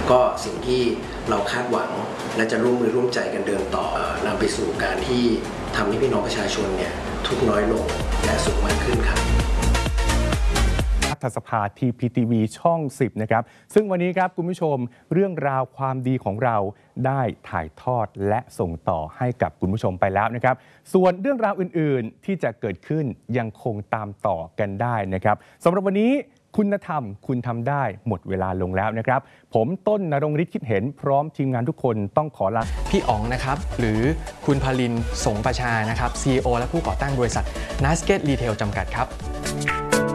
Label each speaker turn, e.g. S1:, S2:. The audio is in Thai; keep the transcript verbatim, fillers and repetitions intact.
S1: ก็สิ่งที่เราคาดหวังและจะร่วมมือร่วมใจกันเดินต่อนำไปสู่การที่ทำให้พี่น้องประชาชนเนี่ยทุกข์น้อยลงและสุขมากขึ้นครับ
S2: รัฐสภา ที พี ที วี ช่องสิบนะครับซึ่งวันนี้ครับคุณผู้ชมเรื่องราวความดีของเราได้ถ่ายทอดและส่งต่อให้กับคุณผู้ชมไปแล้วนะครับส่วนเรื่องราวอื่นๆที่จะเกิดขึ้นยังคงตามต่อกันได้นะครับสำหรับวันนี้คุณธรรมคุณทำได้หมดเวลาลงแล้วนะครับผมต้นณรงค์ฤทธิ์คิดเห็นพร้อมทีมงานทุกคนต้องขอลา
S3: พี่อ๋องนะครับหรือคุณพลินสงประชานะครับ ซี อี โอ และผู้ก่อตั้งบริษัท นัสเก็ต รีเทล จำกัดครับ